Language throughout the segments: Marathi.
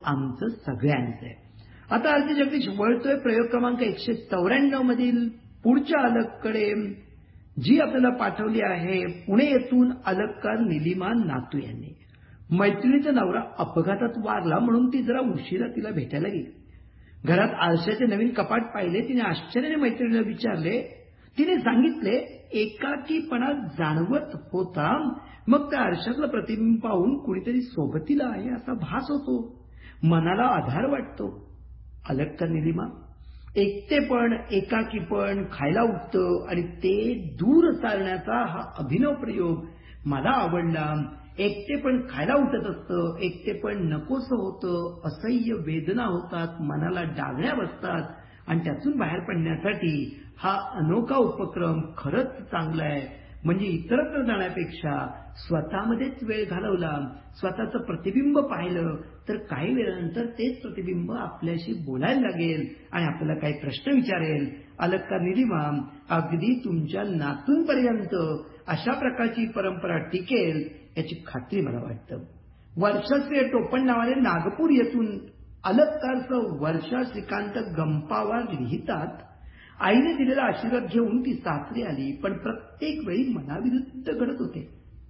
आमचं सगळ्यांचं आहे. आता आरती जगदीश वळतोय प्रयोग क्रमांक 194 मधील पुढच्या अलगकडे, जी आपल्याला पाठवली आहे पुणे येथून अलगकार निलिमा नातू यांनी. मैत्रिणीचा नवरा अपघातात वारला म्हणून ती जरा उशिरा तिला भेटायला गेली. घरात आरशाचे नवीन कपाट पाहिले. तिने आश्चर्याने मैत्रिणीला विचारले. तिने सांगितले एकाकीपणा जाणवत होता. मग त्या आरशातलं प्रतिबिंब पाहून कुणीतरी सोबतीला आहे असा भास होतो. मनाला आधार वाटतो. अलगकर निलिमा, एकटेपण, एकाकीपण खायला उठतं आणि ते दूर सारण्याचा हा अभिनव प्रयोग मला आवडला. एकटेपण खायला उठत असतं, एकटेपण नकोसं होतं, असह्य वेदना होतात, मनाला डागण्या बसतात आणि त्यातून बाहेर पडण्यासाठी हा अनोखा उपक्रम खरंच चांगला आहे. म्हणजे इतरत्र जाण्यापेक्षा स्वतःमध्येच वेळ घालवला, स्वतःचं प्रतिबिंब पाहिलं तर काही वेळानंतर तेच प्रतिबिंब आपल्याशी बोलायला लागेल आणि आपल्याला काही प्रश्न विचारेल. अलगकार निलिमा, अगदी तुमच्या नातूंपर्यंत अशा प्रकारची परंपरा टिकेल याची खात्री मला वाटतं. वर्षाश्री टोपण नावाने नागपूर येथून अलगकारचं वर्षा श्रीकांत गंपावार लिहितात. आईने दिलेला आशीर्वाद घेऊन ती सासरी आली, पण प्रत्येक वेळी मनाविरुद्ध घडत होते.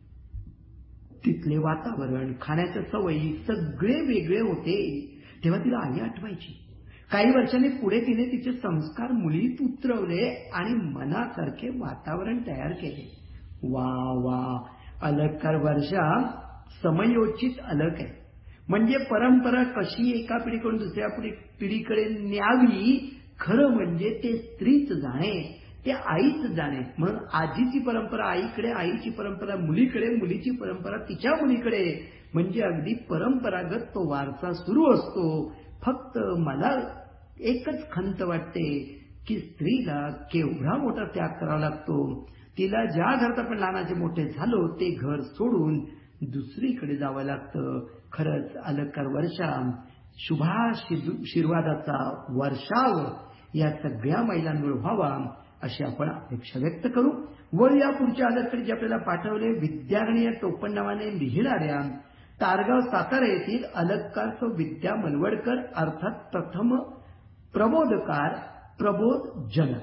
तिथले वातावरण, खाण्याच्या सवयी सगळे वेगळे होते. तेव्हा तिला आई आठवायची. काही वर्षांनी पुढे तिने तिचे संस्कार मुलीत उतरवले आणि मनासारखे वातावरण तयार केले. वा वा, अलगकार वर्षा समयोचित अलग आहे. म्हणजे परंपरा कशी एका पिढीकडून दुसऱ्या पिढीकडे न्यावी, खरं म्हणजे ते स्त्रीच जाणे, ते आईच जाणे. म्हणून आजीची परंपरा आईकडे, आईची परंपरा मुलीकडे, मुलीची परंपरा तिच्या मुलीकडे. म्हणजे अगदी परंपरागत तो वारसा सुरू असतो. फक्त मला एकच खंत वाटते की स्त्रीला केवढा मोठा त्याग करावा लागतो. तिला ज्या घरात आपण लहानाचे मोठे झालो ते घर सोडून दुसरीकडे जावं लागतं. खरंच अलगकार वर्षा शुभाशीर्वादाचा वर्षाव या सगळ्या महिलांवर व्हावा अशी आपण अपेक्षा व्यक्त करू. व या पुढच्या अलगकडे जे आपल्याला पाठवले, विद्यागणी या टोपण नावाने लिहिणाऱ्या तारगाव सातारा येथील अलगकार विद्या मलवडकर, अर्थात प्रथम प्रबोधकार, प्रबोधजनक.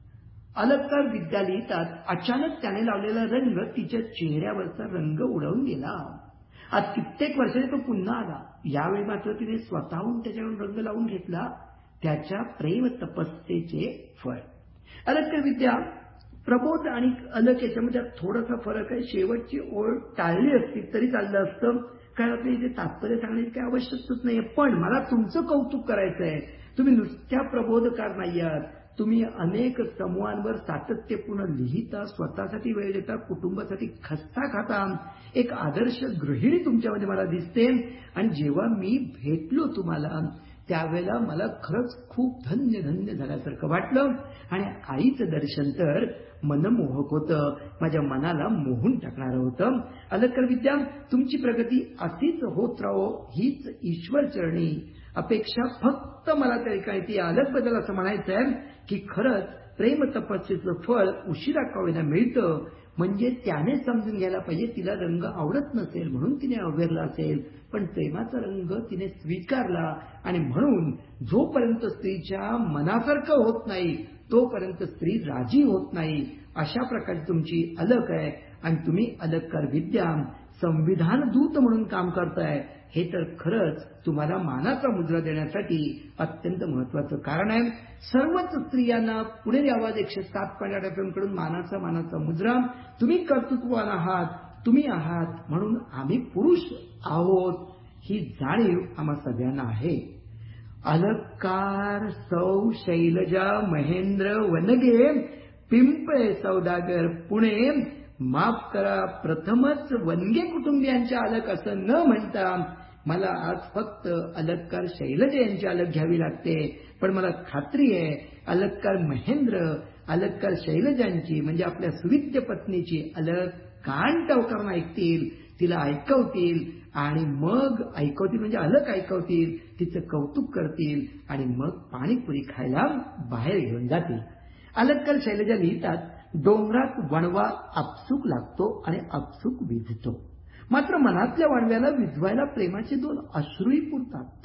अलगकार विद्या लिहितात. अचानक त्याने लावलेला रंग तिच्या चेहऱ्यावरचा रंग उडवून गेला. आज कित्येक वर्षांनी तो पुन्हा आला. यावेळी मात्र तिने स्वतःहून त्याच्यावर रंग लावून घेतला. त्याच्या प्रेम तपस्येचे फळ. अलगकार विद्या, प्रबोध आणि अलग याच्यामध्ये थोडासा फरक आहे. शेवटची ओळ टाळली असती तरी चाललं असतं, कारण आपल्या इथे तात्पर्य सांगण्याची काही आवश्यकताच नाहीये. पण मला तुमचं कौतुक करायचं आहे. तुम्ही नुसत्या प्रबोधकार नाही आहात, तुम्ही अनेक समूहांवर सातत्यपूर्ण लिहिता, स्वतःसाठी वेळ देता, कुटुंबासाठी खस्ता खाता. एक आदर्श गृहिणी तुमच्यामध्ये मला दिसते. आणि जेव्हा मी भेटलो तुम्हाला त्यावेळेला मला खरंच खूप धन्य धन्य झाल्यासारखं वाटलं. आणि आईचं दर्शन तर मनमोहक होतं, माझ्या मनाला मोहून टाकणारं होतं. अलगकार विद्या, तुमची प्रगती अशीच होत राहो हीच ईश्वर चरणी अपेक्षा. फक्त मला त्या ठिकाणी ती अलग बद्दल असं म्हणायचं आहे की खरंच प्रेम तपस्येचं फळ उशिरा का होईना मिळतं. म्हणजे त्याने समजून घ्यायला पाहिजे तिला रंग आवडत नसेल म्हणून तिने अवघरला असेल, पण प्रेमाचा रंग तिने स्वीकारला. आणि म्हणून जोपर्यंत स्त्रीच्या मनासारखं होत नाही तोपर्यंत स्त्री राजी होत नाही. अशा प्रकारची तुमची अलग आहे. आणि तुम्ही अलगकार विद्या संविधान दूत म्हणून काम करताय, हे तर खरंच तुम्हाला मानाचा मुद्रा देण्यासाठी अत्यंत महत्वाचं कारण आहे. सर्वच स्त्रियांना पुणेरी आवाज 107.8 FM कडून मानाचा मुद्रा. तुम्ही कर्तृत्ववान आहात, तुम्ही आहात म्हणून आम्ही पुरुष आहोत ही जाणीव आम्हा सगळ्यांना आहे. अलगकार सौ शैलजा महेंद्र वनगे, पिंपळे सौदागर पुणे. माफ करा, प्रथमच वनगे कुटुंबियांच्या अलग असं न म्हणता मला आज फक्त अलगकार शैलजा यांची अलग घ्यावी लागते. पण मला खात्री आहे अलगकार महेंद्र, अलगकार शैलजांची म्हणजे आपल्या सुविद्य पत्नीची अलग कान टवकारून ऐकतील, तिला ऐकवतील आणि मग ऐकवतील म्हणजे अलग ऐकवतील, तिचं कौतुक करतील आणि मग पाणीपुरी खायला बाहेर घेऊन जातील. अलगकार शैलजा लिहितात, डोंगरात वणवा आपसूक लागतो आणि आपसूक विझतो, मात्र मनातल्या वणव्याला विझवायला प्रेमाचे 2 अश्रूही पुरतात.